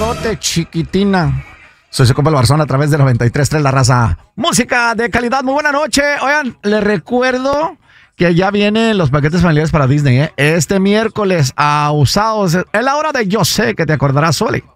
abrazote, chiquitina. Soy su compa el Barzón a través de 93.3 La Raza. Música de calidad, muy buena noche. Oigan, les recuerdo que ya vienen los paquetes familiares para Disney, ¿eh? Este miércoles a Usados. Es la hora de Yo Sé que te acordarás, Soli.